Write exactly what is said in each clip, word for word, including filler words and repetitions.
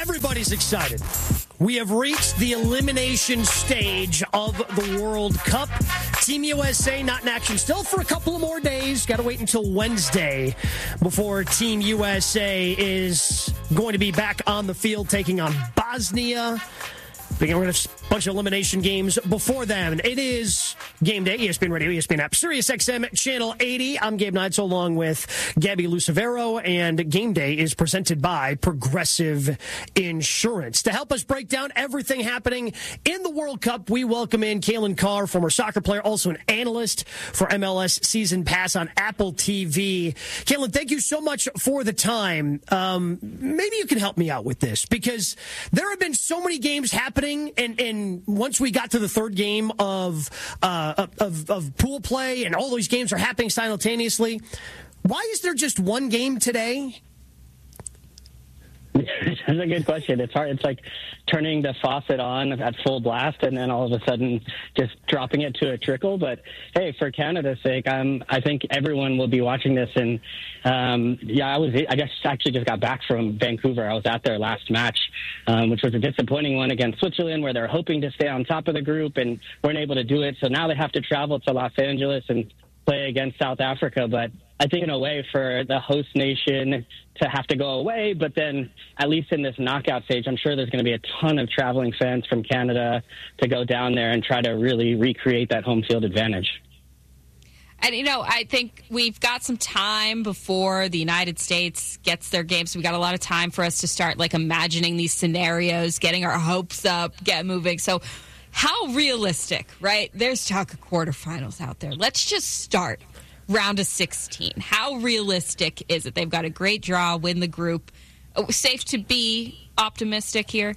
Everybody's excited. We have reached the elimination stage of the World Cup. Team U S A not in action still for a couple of more days. Got to wait until Wednesday before Team U S A is going to be back on the field taking on Bosnia. We're going to have a bunch of elimination games before then. It is Game Day, E S P N Radio, E S P N app, Sirius X M, Channel eighty. I'm Gabe Neitzel along with Gabby Lucevero, and Game Day is presented by Progressive Insurance. To help us break down everything happening in the World Cup, we welcome in Calen Carr, former soccer player, also an analyst for M L S Season Pass on Apple T V. Calen, thank you so much for the time. Um, maybe you can help me out with this, because there have been so many games happening. And, and once we got to the third game of, uh, of of pool play, and all those games are happening simultaneously, why is there just one game today? That's a good question. It's hard. It's like turning the faucet on at full blast and then all of a sudden just dropping it to a trickle. But hey, for Canada's sake, um, I think everyone will be watching this. And um, yeah, I was. I just actually just got back from Vancouver. I was at their last match, um, which was a disappointing one against Switzerland, where they're hoping to stay on top of the group and weren't able to do it. So now they have to travel to Los Angeles and play against South Africa. But I think in a way for the host nation to have to go away, but then at least in this knockout stage, I'm sure there's going to be a ton of traveling fans from Canada to go down there and try to really recreate that home field advantage. And, you know, I think we've got some time before the United States gets their game, so we got a lot of time for us to start, like, imagining these scenarios, getting our hopes up, get moving. So how realistic, right? There's talk of quarterfinals out there. Let's just start round of sixteen. How realistic is it? They've got a great draw, win the group. Safe to be optimistic here?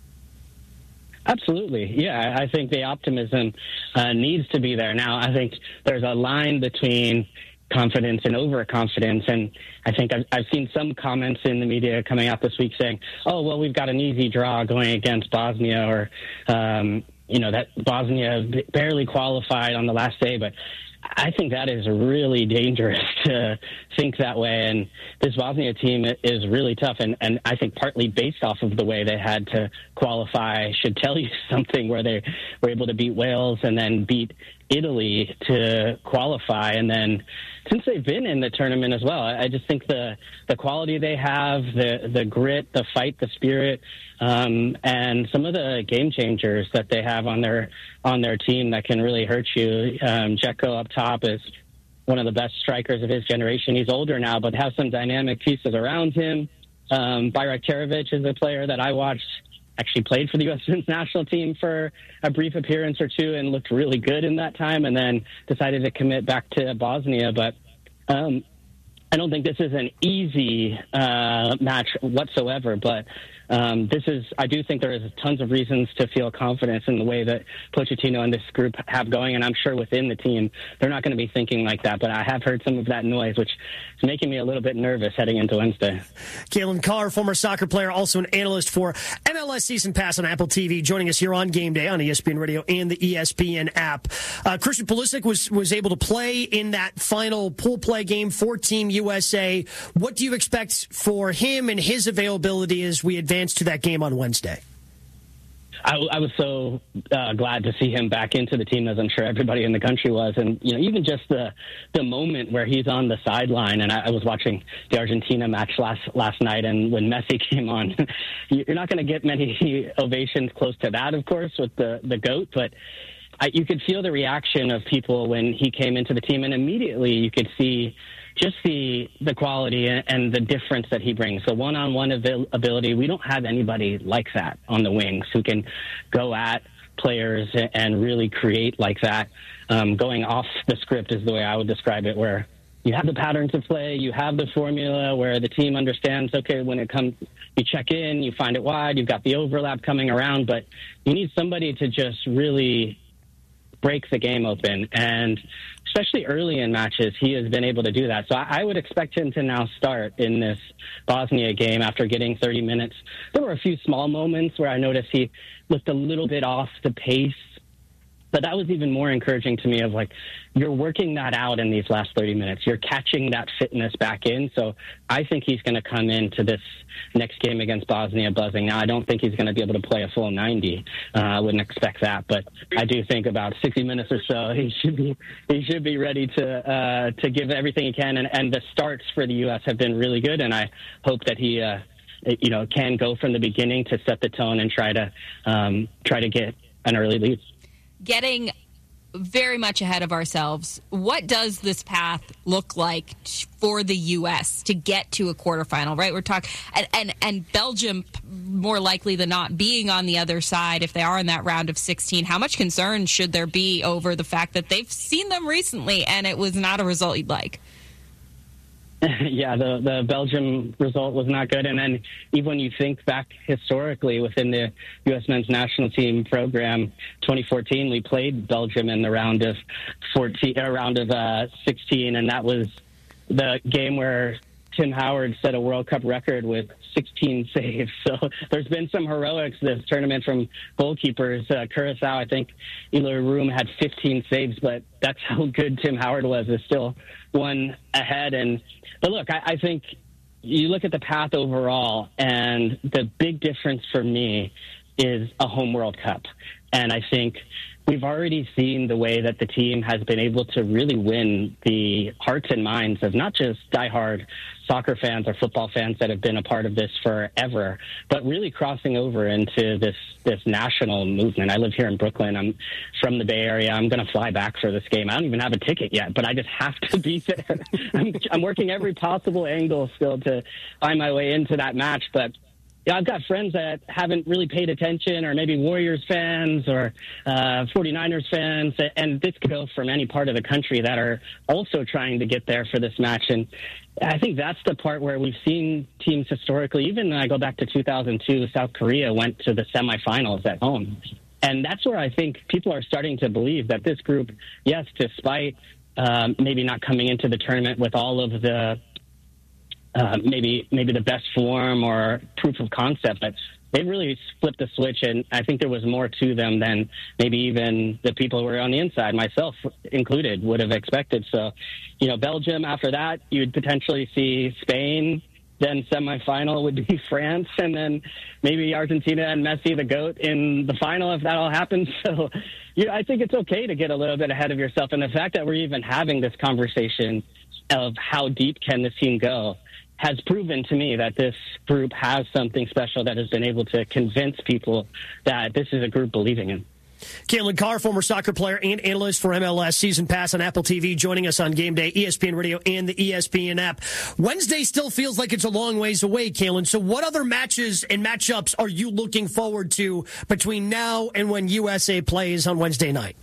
Absolutely. Yeah, I think the optimism uh, needs to be there. Now, I think there's a line between confidence and overconfidence, and I think I've, I've seen some comments in the media coming out this week saying, oh, well, we've got an easy draw going against Bosnia, or, um, you know, that Bosnia barely qualified on the last day, but I think that is really dangerous to think that way. And this Bosnia team is really tough. And, and I think partly based off of the way they had to qualify should tell you something, where they were able to beat Wales and then beat Italy to qualify. And then since they've been in the tournament as well, I just think the, the quality they have, the, the grit, the fight, the spirit, um, and some of the game changers that they have on their on their team that can really hurt you. Um, Dzeko up top is one of the best strikers of his generation. He's older now, but has some dynamic pieces around him. Um, Bajraktarevic is a player that I watched, actually played for the U S men's national team for a brief appearance or two and looked really good in that time, and then decided to commit back to Bosnia. But um, I don't think this is an easy uh, match whatsoever, but Um, this is, I do think there is tons of reasons to feel confidence in the way that Pochettino and this group have going, and I'm sure within the team they're not going to be thinking like that, but I have heard some of that noise, which is making me a little bit nervous heading into Wednesday. Calen Carr, former soccer player, also an analyst for M L S Season Pass on Apple T V, joining us here on Game Day on E S P N Radio and the E S P N app. Uh, Christian Pulisic was, was able to play in that final pool play game for Team U S A. What do you expect for him and his availability as we advance to that game on Wednesday? I, I was so uh, glad to see him back into the team, as I'm sure everybody in the country was. And, you know, even just the the moment where he's on the sideline, and I, I was watching the Argentina match last last night, and when Messi came on, you're not going to get many ovations close to that, of course, with the, the GOAT, but I, you could feel the reaction of people when he came into the team, and immediately you could see just the the quality and the difference that he brings. The one-on-one ability, we don't have anybody like that on the wings who can go at players and really create like that. Um, going off the script is the way I would describe it, where you have the patterns of play, you have the formula where the team understands, okay, when it comes, you check in, you find it wide, you've got the overlap coming around, but you need somebody to just really break the game open. And especially early in matches, he has been able to do that. So I, I would expect him to now start in this Bosnia game after getting thirty minutes. There were a few small moments where I noticed he looked a little bit off the pace But that was even more encouraging to me of like, you're working that out in these last thirty minutes. You're catching that fitness back in. So I think he's going to come into this next game against Bosnia buzzing. Now, I don't think he's going to be able to play a full ninety. Uh, I wouldn't expect that. But I do think about sixty minutes or so, he should be he should be ready to uh, to give everything he can. And, and the starts for the U S have been really good. And I hope that he, uh, you know, can go from the beginning to set the tone and try to um, try to get an early lead. Getting very much ahead of ourselves, what does this path look like for the U S to get to a quarterfinal, right? We're talking, and, and, and Belgium, more likely than not, being on the other side, if they are in that round of sixteen, how much concern should there be over the fact that they've seen them recently and it was not a result you'd like? Yeah, the, the Belgium result was not good. And then even when you think back historically within the U S men's national team program, twenty fourteen, we played Belgium in the round of fourteen, uh, round of uh, sixteen, and that was the game where Tim Howard set a World Cup record with sixteen saves. So there's been some heroics this tournament from goalkeepers. Uh, Curacao, I think Eloy Room had fifteen saves, but that's how good Tim Howard was. Is still one ahead. And but look, I, I think you look at the path overall, and the big difference for me is a home World Cup. And I think we've already seen the way that the team has been able to really win the hearts and minds of not just diehard soccer fans or football fans that have been a part of this forever, but really crossing over into this this national movement. I live here in Brooklyn. I'm from the Bay Area. I'm going to fly back for this game. I don't even have a ticket yet, but I just have to be there. I'm, I'm working every possible angle still to find my way into that match, but yeah, I've got friends that haven't really paid attention, or maybe Warriors fans or uh, forty-niners fans, and this could go from any part of the country that are also trying to get there for this match. And I think that's the part where we've seen teams historically, even when I go back to two thousand two, South Korea went to the semifinals at home. And that's where I think people are starting to believe that this group, yes, despite um, maybe not coming into the tournament with all of the Uh, maybe maybe the best form or proof of concept, but they really flipped the switch, and I think there was more to them than maybe even the people who were on the inside, myself included, would have expected. So, you know, Belgium, after that, you'd potentially see Spain, then semifinal would be France, and then maybe Argentina and Messi, the GOAT, in the final if that all happens. So, you know, I think it's okay to get a little bit ahead of yourself, and the fact that we're even having this conversation of how deep can this team go has proven to me that this group has something special that has been able to convince people that this is a group believing in. Calen Carr, former soccer player and analyst for M L S Season Pass on Apple T V, joining us on Game Day, E S P N Radio, and the E S P N app. Wednesday still feels like it's a long ways away, Calen. So what other matches and matchups are you looking forward to between now and when U S A plays on Wednesday night?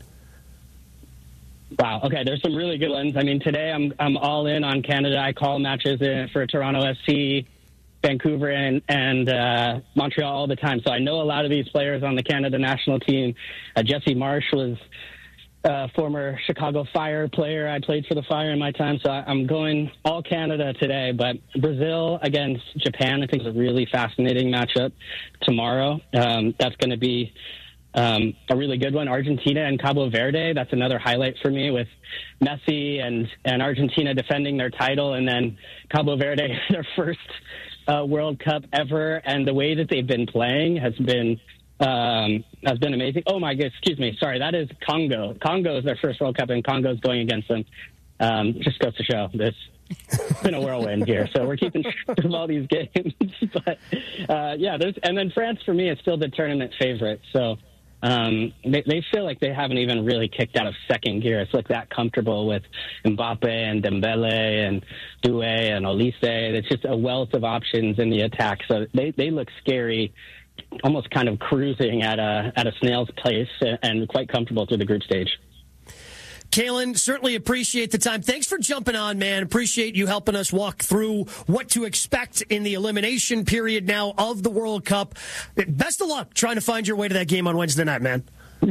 Wow. Okay, there's some really good ones. I mean, today I'm I'm all in on Canada. I call matches in for Toronto F C, Vancouver, and and uh, Montreal all the time. So I know a lot of these players on the Canada national team. Uh, Jesse Marsh was a former Chicago Fire player. I played for the Fire in my time, so I, I'm going all Canada today. But Brazil against Japan, I think, is a really fascinating matchup tomorrow. Um, that's going to be Um, a really good one. Argentina and Cabo Verde, that's another highlight for me, with Messi and, and Argentina defending their title, and then Cabo Verde, their first uh, World Cup ever, and the way that they've been playing has been um, has been amazing. Oh my God, excuse me, sorry, that is Congo. Congo is their first World Cup, and Congo's going against them. Um, just goes to show this. It's been a whirlwind here, so we're keeping track of all these games. But uh, yeah, there's and then France for me is still the tournament favorite. So. Um, they, they feel like they haven't even really kicked out of second gear. It's like that comfortable with Mbappe and Dembele and Doué and Olise. It's just a wealth of options in the attack. So they, they look scary, almost kind of cruising at a at a snail's pace, and quite comfortable through the group stage. Calen, certainly appreciate the time. Thanks for jumping on, man. Appreciate you helping us walk through what to expect in the elimination period now of the World Cup. Best of luck trying to find your way to that game on Wednesday night, man.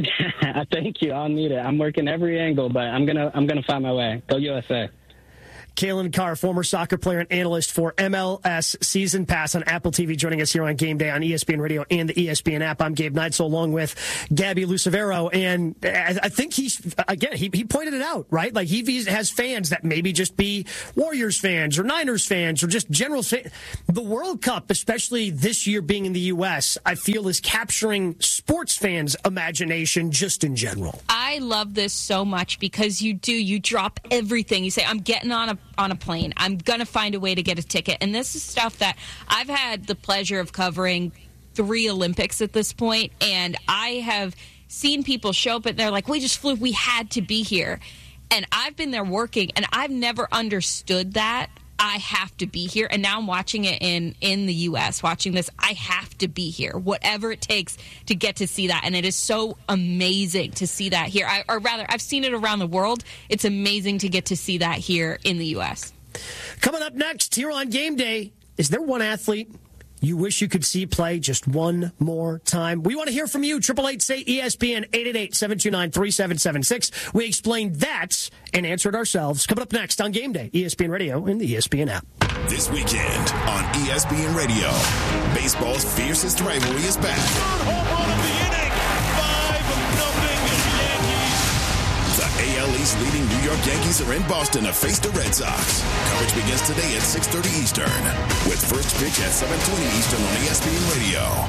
Thank you. I'll need it. I'm working every angle, but I'm gonna I'm gonna find my way. Go U S A. Kalen Carr, former soccer player and analyst for M L S Season Pass on Apple T V, joining us here on Game Day on E S P N Radio and the E S P N app. I'm Gabe Neitzel along with Gabby Lucevero. And I think he's, again, he, he pointed it out, right? Like he has fans that maybe just be Warriors fans or Niners fans or just general fans. The World Cup, especially this year being in the U S, I feel is capturing sports fans' imagination just in general. I love this so much because you do, you drop everything. You say, I'm getting on a on a plane. I'm going to find a way to get a ticket. And this is stuff that I've had the pleasure of covering three Olympics at this point, and I have seen people show up and they're like, we just flew, we had to be here. And I've been there working, and I've never understood that. I have to be here. And now I'm watching it in, in the U S, watching this. I have to be here, whatever it takes to get to see that. And it is so amazing to see that here. I, or rather, I've seen it around the world. It's amazing to get to see that here in the U S. Coming up next here on Game Day, is there one athlete you wish you could see play just one more time? We want to hear from you. Triple eight say E S P N, eight eight eight, seven two nine, three seven seven six. We explained that and answered ourselves. Coming up next on Game Day, E S P N Radio and the E S P N app. This weekend on E S P N Radio, baseball's fiercest rivalry is back. Third home run of the inning, five nothing Yankees. The A L East leading New York Yankees are in Boston to face the Red Sox. Coverage begins today at six thirty Eastern, with first pitch at seven twenty Eastern on E S P N Radio.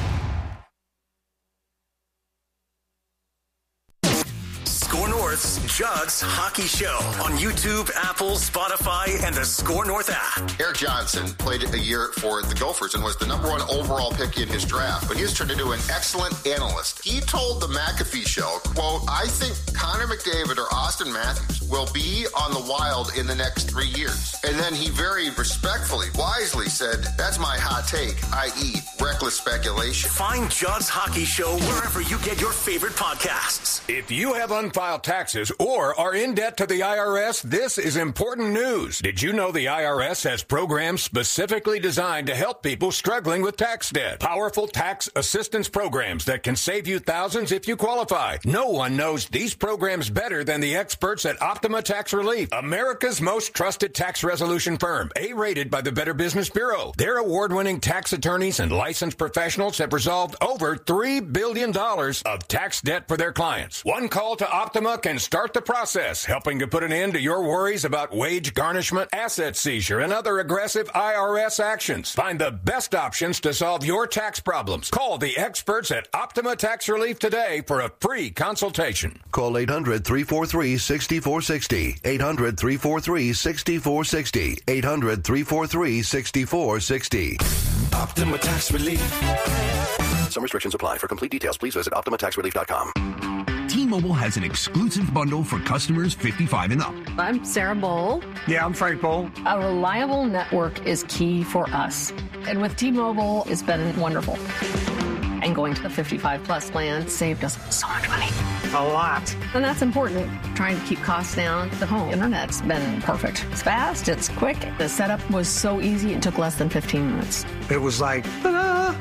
Score North's Judd's Hockey Show on YouTube, Apple, Spotify, and the Score North app. Eric Johnson played a year for the Gophers and was the number one overall pick in his draft, but he was turned into an excellent analyst. He told the McAfee Show, quote, I think Connor McDavid or Austin Matthews will be on the Wild in the next three years. And then he very respectfully, wisely said, that's my hot take, that is reckless speculation. Find Judd's Hockey Show wherever you get your favorite podcasts. If you have unfiled taxes or are in debt to the I R S, this is important news. Did you know the I R S has programs specifically designed to help people struggling with tax debt? Powerful tax assistance programs that can save you thousands if you qualify. No one knows these programs better than the experts at Optima Tax Relief, America's most trusted tax resolution firm, A-rated by the Better Business Bureau. Their award-winning tax attorneys and licensed professionals have resolved over three billion dollars of tax debt for their clients. One call to Optima can start the process, helping to put an end to your worries about wage garnishment, asset seizure, and other aggressive I R S actions. Find the best options to solve your tax problems. Call the experts at Optima Tax Relief today for a free consultation. Call eight hundred, three four three, six four six zero. eight hundred, three four three, six four six zero. eight hundred, three four three, six four six zero. Optima Tax Relief. Some restrictions apply. For complete details, please visit optima tax relief dot com. T-Mobile has an exclusive bundle for customers fifty-five and up. I'm Sarah Bowl. Yeah, I'm Frank Bowl. A reliable network is key for us. And with T-Mobile, it's been wonderful. And going to the fifty-five plus plan saved us so much money. A lot. And that's important. Trying to keep costs down. The home internet's been perfect. It's fast, it's quick. The setup was so easy, it took less than fifteen minutes. It was like, ta-da!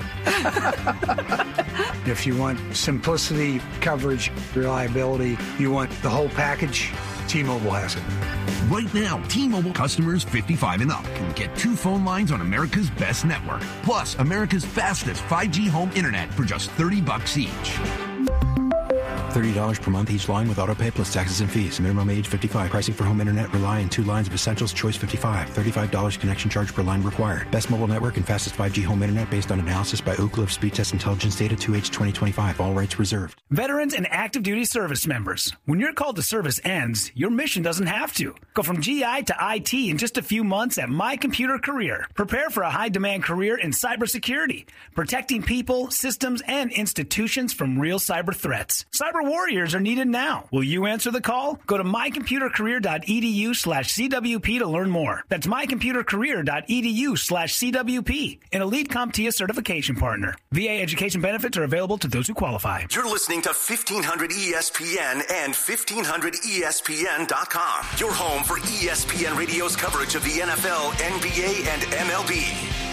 If you want simplicity, coverage, reliability, you want the whole package, T-Mobile has it. Right now, T-Mobile customers fifty-five and up can get two phone lines on America's best network, plus America's fastest five G home internet for just thirty bucks each. thirty dollars per month each line with autopay plus taxes and fees. Minimum age fifty-five. Pricing for home internet rely on two lines of Essentials Choice fifty-five. thirty-five dollars connection charge per line required. Best mobile network and fastest five G home internet based on analysis by Ookla of Speed Test Intelligence Data two H twenty twenty-five. All rights reserved. Veterans and active duty service members. When your call to service ends, your mission doesn't have to. Go from G I to I T in just a few months at My Computer Career. Prepare for a high-demand career in cybersecurity, protecting people, systems, and institutions from real cyber threats. Cyber warriors are needed now. Will you answer the call? Go to mycomputercareer.edu slash CWP to learn more. That's mycomputercareer.edu slash CWP, an elite CompTIA certification partner. V A education benefits are available to those who qualify. You're listening to fifteen hundred E S P N and fifteen hundred E S P N dot com. Your home for E S P N Radio's coverage of the N F L, N B A, and M L B.